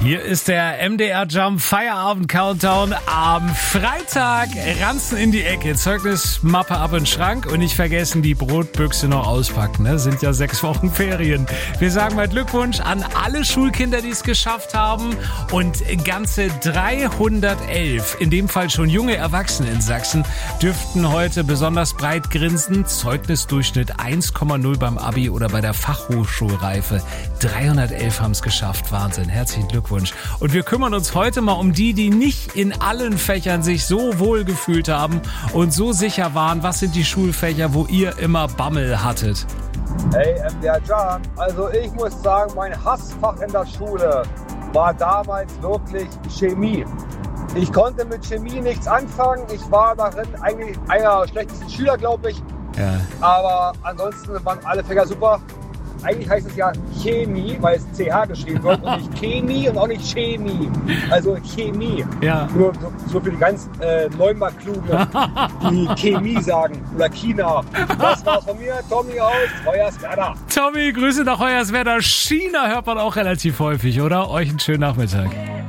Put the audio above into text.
Hier ist der MDR Jump Feierabend Countdown am Freitag. Ranzen in die Ecke, Zeugnismappe ab in den Schrank und nicht vergessen, die Brotbüchse noch auspacken. Ne? Sind ja 6 Wochen Ferien. Wir sagen mal Glückwunsch an alle Schulkinder, die es geschafft haben. Und ganze 311, in dem Fall schon junge Erwachsene in Sachsen, dürften heute besonders breit grinsen. Zeugnisdurchschnitt 1,0 beim Abi oder bei der Fachhochschulreife. 311 haben es geschafft. Wahnsinn. Herzlichen Glückwunsch. Und wir kümmern uns heute mal um die nicht in allen Fächern sich so wohl gefühlt haben und so sicher waren. Was sind die Schulfächer, wo ihr immer Bammel hattet? Hey, MDR Jump. Also ich muss sagen, mein Hassfach in der Schule war damals wirklich Chemie. Ich konnte mit Chemie nichts anfangen. Ich war darin eigentlich einer der schlechtesten Schüler, glaube ich. Ja. Aber ansonsten waren alle Fächer super. Eigentlich heißt es ja Chemie, weil es CH geschrieben wird und nicht Chemie und auch nicht Chemie. Also Chemie. Ja. Nur so für die ganz Neumarkt-Klugen, die Chemie sagen oder China. Das war's von mir, Tommy aus Hoyerswerda. Tommy, Grüße nach Hoyerswerda. China hört man auch relativ häufig, oder? Euch einen schönen Nachmittag.